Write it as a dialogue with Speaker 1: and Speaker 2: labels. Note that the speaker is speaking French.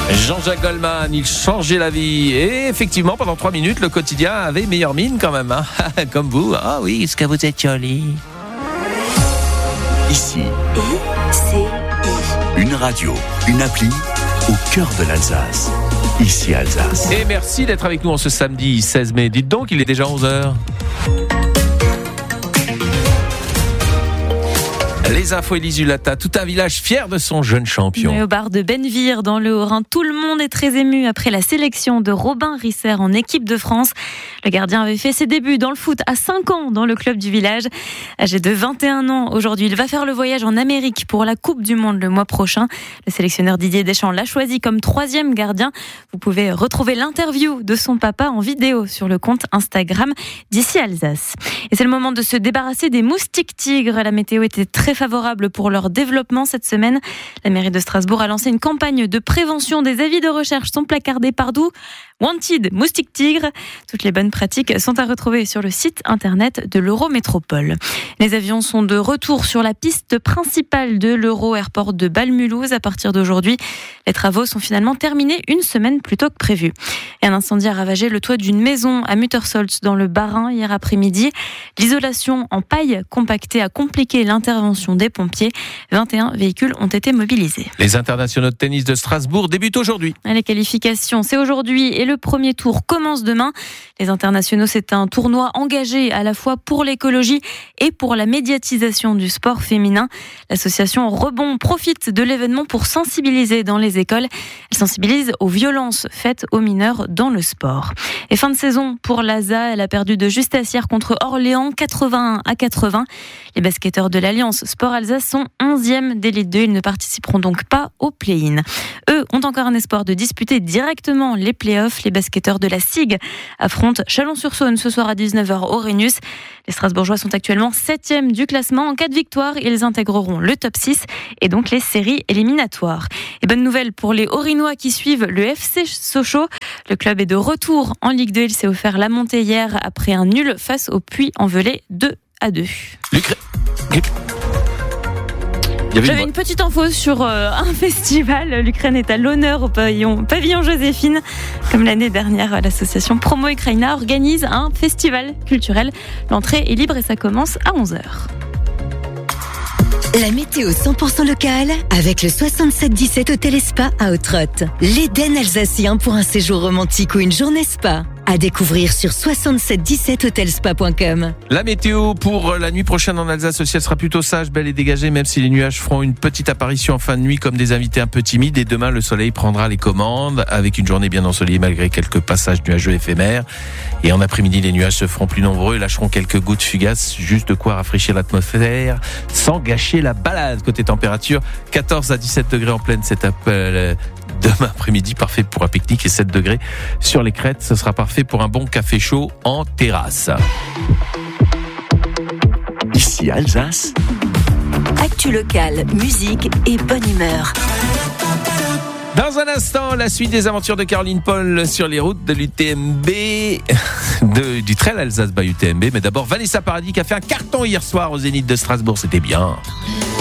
Speaker 1: Jean-Jacques Goldman, il changeait la vie. Et effectivement, pendant 3 minutes, le quotidien avait meilleure mine quand même. Hein. Comme vous. Ah oui, est-ce que vous êtes joli?
Speaker 2: Ici,
Speaker 3: I-C-I.
Speaker 2: une radio, une appli au cœur de l'Alsace. Ici Alsace.
Speaker 1: Et merci d'être avec nous en ce samedi 16 mai. Dites donc, il est déjà 11h. Les infos Élise Hulata, tout un village fier de son jeune champion.
Speaker 4: Mais au bar de Bennevire, dans le Haut-Rhin, tout le monde est très ému après la sélection de Robin Risser en équipe de France. Le gardien avait fait ses débuts dans le foot à 5 ans dans le club du village. Âgé de 21 ans aujourd'hui, il va faire le voyage en Amérique pour la Coupe du Monde le mois prochain. Le sélectionneur Didier Deschamps l'a choisi comme 3e gardien. Vous pouvez retrouver l'interview de son papa en vidéo sur le compte Instagram d'Ici Alsace. Et c'est le moment de se débarrasser des moustiques tigres. La météo était très favorable pour leur développement cette semaine. La mairie de Strasbourg a lancé une campagne de prévention. Des avis de recherche sont placardés partout. Wanted, moustique tigre. Toutes les bonnes pratiques sont à retrouver sur le site internet de l'Eurométropole. Les avions sont de retour sur la piste principale de l'Euro Airport de Bâle-Mulhouse à partir d'aujourd'hui. Les travaux sont finalement terminés une semaine plus tôt que prévu. Et un incendie a ravagé le toit d'une maison à Muttersolz dans le Bas-Rhin hier après-midi. L'isolation en paille compactée a compliqué l'intervention des pompiers. 21 véhicules ont été mobilisés.
Speaker 1: Les internationaux de tennis de Strasbourg débutent aujourd'hui.
Speaker 4: Les qualifications, c'est aujourd'hui et le premier tour commence demain. Les internationaux, c'est un tournoi engagé à la fois pour l'écologie et pour la médiatisation du sport féminin. L'association Rebond profite de l'événement pour sensibiliser dans les écoles. Elle sensibilise aux violences faites aux mineurs dans le sport. Et fin de saison pour l'ASA, elle a perdu de justesse hier contre Orléans, 81-80. Les basketteurs de l'Alliance Sport Alsace sont 11e d'élite 2. Ils ne participeront donc pas au play-in. Eux ont encore un espoir de disputer directement les play-offs. Les basketteurs de la SIG affrontent Chalon-sur-Saône ce soir à 19h au Rhénus. Les Strasbourgeois sont actuellement 7e du classement. En cas de victoire, ils intégreront le top 6 et donc les séries éliminatoires. Et bonne nouvelle pour les Haut-Rhinois qui suivent le FC Sochaux. Le club est de retour en Ligue 2. Il s'est offert la montée hier après un nul face au Puy-en-Velay 2-2. J'avais une petite info sur un festival. L'Ukraine est à l'honneur au pavillon Joséphine. Comme l'année dernière, l'association Promo Ukraina organise un festival culturel. L'entrée est libre et ça commence à 11h.
Speaker 3: La météo 100% locale avec le 6717 Hôtel et Spa à Autrotte. L'Éden alsacien pour un séjour romantique ou une journée spa. À découvrir sur 6717hotelspa.com.
Speaker 1: La météo pour la nuit prochaine en Alsace aussi, elle sera plutôt sage, belle et dégagée, même si les nuages feront une petite apparition en fin de nuit comme des invités un peu timides. Et demain, le soleil prendra les commandes avec une journée bien ensoleillée malgré quelques passages nuageux éphémères. Et en après-midi, les nuages se feront plus nombreux et lâcheront quelques gouttes fugaces, juste de quoi rafraîchir l'atmosphère sans gâcher la balade. Côté température, 14 à 17 degrés en pleine cet appel. Demain après-midi, parfait pour un pique-nique et 7 degrés sur les crêtes. Ce sera parfait pour un bon café chaud en terrasse.
Speaker 2: Ici Alsace.
Speaker 3: Actu locale, musique et bonne humeur.
Speaker 1: Dans un instant, la suite des aventures de Caroline Paul sur les routes de l'UTMB, du Trail Alsace by UTMB. Mais d'abord, Vanessa Paradis qui a fait un carton hier soir au Zénith de Strasbourg. C'était bien.